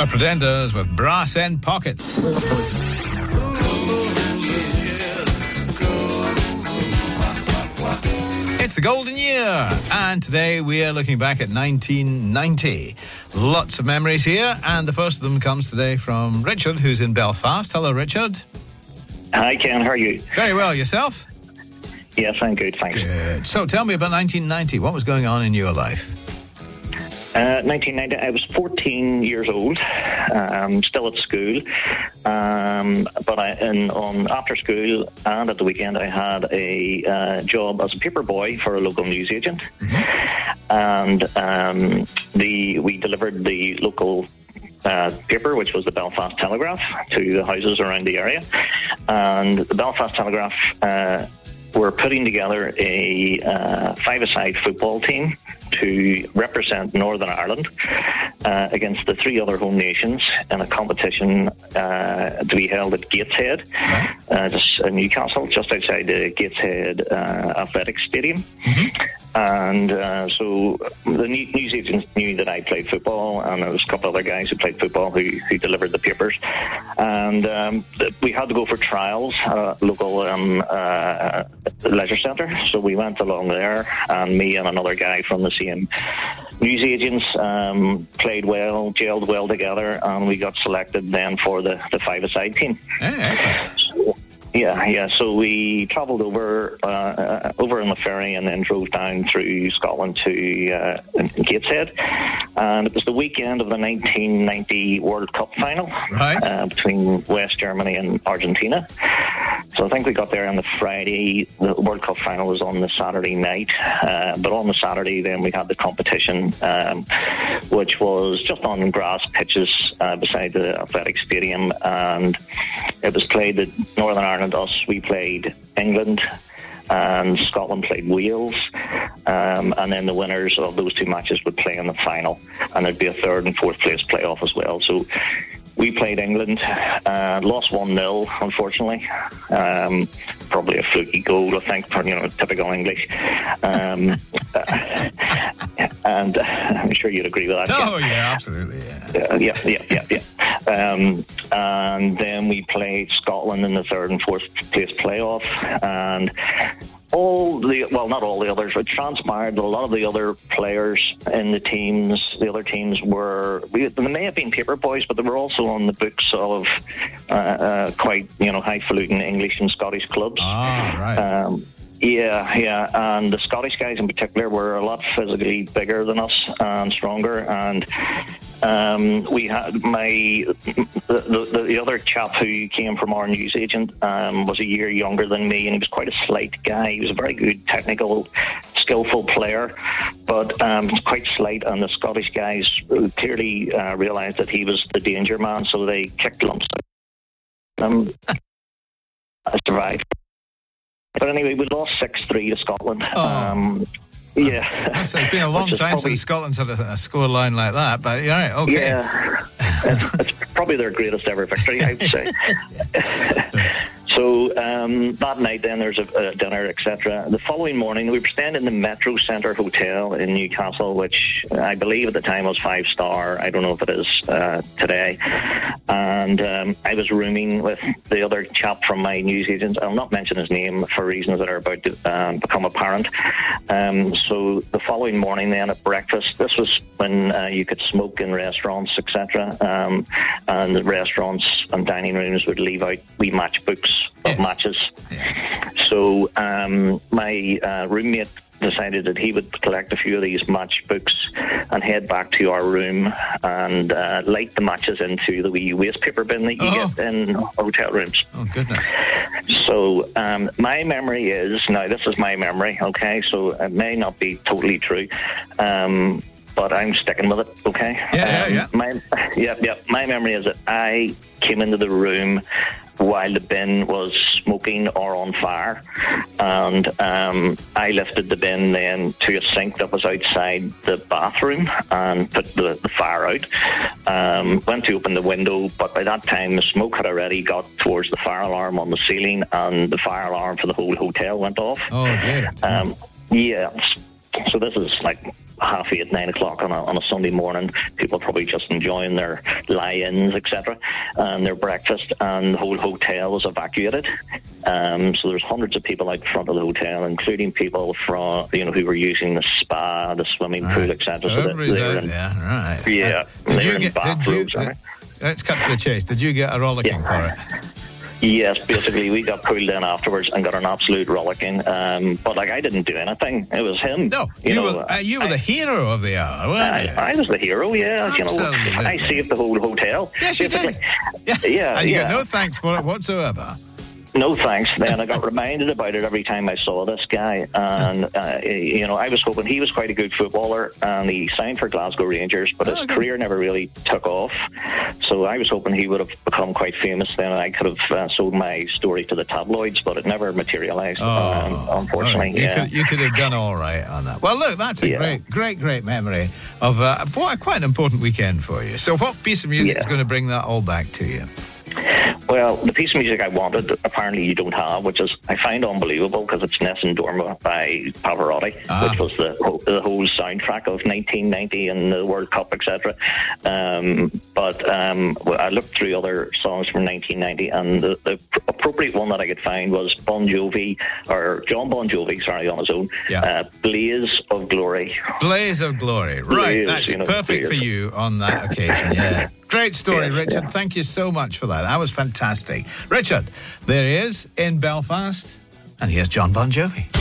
The Pretenders with Brass End Pockets. It's the golden year, and today we are looking back at 1990. Lots of memories here, and the first of them comes today from Richard, who's in Belfast. Hello, Richard. Hi, Ken. How are you? Very well. Yourself? Yes, I'm good, thanks. Good. So tell me about 1990. What was going on in your life? 1990, I was 14 years old, still at school, but after school and at the weekend I had a job as a paper boy for a local news agent, and we delivered the local paper, which was the Belfast Telegraph, to the houses around the area. And the Belfast Telegraph were putting together a five-a-side football team to represent Northern Ireland against the three other home nations in a competition to be held at Gateshead, just in Newcastle, just outside the Gateshead Athletics Stadium. And so the news agents knew that I played football, and there was a couple other guys who played football who delivered the papers. And we had to go for trials at a local leisure centre. So we went along there, and me and another guy from the same news agents played well, gelled well together, and we got selected then for the five-a-side team. Excellent. Yeah. So we travelled over on the ferry and then drove down through Scotland to Gateshead, and it was the weekend of the 1990 World Cup final, between West Germany and Argentina. So I think we got there on the Friday. The World Cup final was on the Saturday night, but on the Saturday then we had the competition, which was just on grass pitches beside the athletic stadium, and it was played at Northern Ireland. We played England, and Scotland played Wales, and then the winners of those two matches would play in the final, and there'd be a third and fourth place playoff as well. So we played England, lost 1-0, unfortunately. Probably a fluky goal, I think, for, typical English. And I'm sure you'd agree with that. Oh, yeah, absolutely, Yeah. And then we played Scotland in the third and fourth place playoff, and not all the others, but transpired a lot of the other players in the other teams they may have been paper boys, but they were also on the books of quite, highfalutin English and Scottish clubs. Ah, right. And the Scottish guys in particular were a lot physically bigger than us and stronger, and we had the other chap who came from our news agent was a year younger than me, and he was quite a slight guy. He was a very good technical, skillful player, but quite slight, and the Scottish guys clearly realised that he was the danger man, so they kicked lumps. I survived. But anyway, we lost 6-3 to Scotland. It's been a long time since Scotland's had a score line like that, but yeah, okay. Yeah, it's probably their greatest ever victory, I'd say. So that night then there's a dinner, etc. The following morning we were staying in the Metro Centre Hotel in Newcastle, which I believe at the time was 5-star. I don't know if it is today. And I was rooming with the other chap from my news agent. I'll not mention his name for reasons that are about to become apparent. So the following morning then at breakfast, this was when you could smoke in restaurants, etc. And the restaurants and dining rooms would leave out wee matchbooks of matches. So my roommate decided that he would collect a few of these matchbooks and head back to our room and light the matches into the wee waste paper bin that you get in hotel rooms. Oh, goodness. So my memory is, now this is my memory, okay, so it may not be totally true, but I'm sticking with it, okay? My memory is that I came into the room while the bin was smoking or on fire, and I lifted the bin then to a sink that was outside the bathroom and put the fire out. Went to open the window, but by that time the smoke had already got towards the fire alarm on the ceiling, and the fire alarm for the whole hotel went off. Oh, dear. So this is like 8:30, 9 o'clock on a Sunday morning. People probably just enjoying their lie-ins, etc., and their breakfast, and the whole hotel was evacuated. So there's hundreds of people out front of the hotel, including people from, who were using the spa, the swimming pool, etc. So everybody's out there, right? Yeah. Let's cut to the chase. Did you get a rollicking for it? Yes, basically we got pulled in afterwards and got an absolute rollicking. But I didn't do anything. It was him. No, you were the hero of the hour, weren't you? I was the hero. Yeah, absolutely. I saved the whole hotel. Yes, you did. Yeah, and you got no thanks for it whatsoever. No thanks. Then I got reminded about it every time I saw this guy, and I was hoping he was quite a good footballer, and he signed for Glasgow Rangers, but his career never really took off. So I was hoping he would have become quite famous then, and I could have sold my story to the tabloids, but it never materialised. Unfortunately, you could have done all right on that. Well, look, that's a great memory of quite an important weekend for you. So, what piece of music is going to bring that all back to you? Well, the piece of music I wanted, apparently you don't have, which is, I find unbelievable, because it's Nessun Dorma by Pavarotti, which was the whole soundtrack of 1990 and the World Cup, etc. But I looked through other songs from 1990, and the appropriate one that I could find was John Bon Jovi, on his own, Blaze of Glory. Blaze of Glory, right, that's perfect for you on that occasion, yeah. Great story, Richard. Thank you so much for that. That was fantastic. Richard, there he is in Belfast, and here's John Bon Jovi.